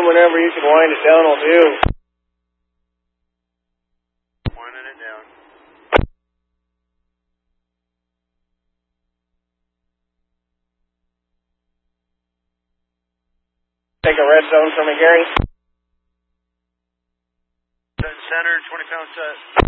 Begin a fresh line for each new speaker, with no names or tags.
whenever you can wind it down will do.
Winding it down.
Take a red zone for me, Gary.
Center, 20 pound set.